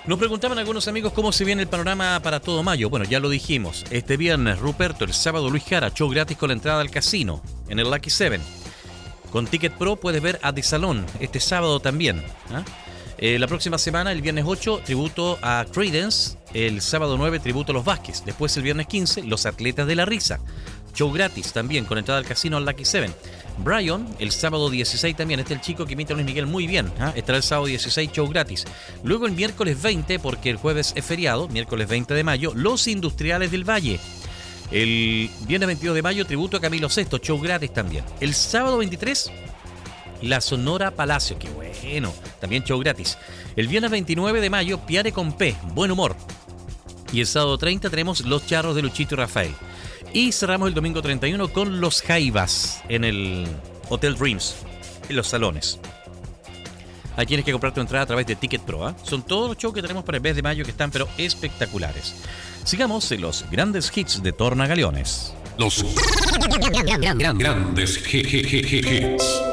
Nos preguntaban algunos amigos cómo se viene el panorama para todo mayo. Bueno, ya lo dijimos. Este viernes Ruperto, el sábado Luis Jara, show gratis con la entrada al casino en el Lucky 7. Con Ticket Pro puedes ver a The Salón este sábado también. La próxima semana, el viernes 8, tributo a Creedence. El sábado 9, tributo a Los Vázquez. Después, el viernes 15, Los Atletas de la Risa. Show gratis también con entrada al casino al Lucky 7. Brian, el sábado 16 también. Este es el chico que imita a Luis Miguel muy bien. Estará el sábado 16, show gratis. Luego el miércoles 20, porque el jueves es feriado, miércoles 20 de mayo, Los Industriales del Valle. El viernes 22 de mayo, tributo a Camilo VI, show gratis también. El sábado 23, La Sonora Palacio, qué bueno, también show gratis. El viernes 29 de mayo, Piare con P, buen humor. Y el sábado 30 tenemos Los Charros de Luchito y Rafael. Y cerramos el domingo 31 con Los Jaivas en el Hotel Dreams, en los salones. Ahí tienes que comprar tu entrada a través de Ticket Pro. Son todos los shows que tenemos para el mes de mayo que están pero espectaculares. Sigamos en los grandes hits de Tornagaleones. Los grandes hits.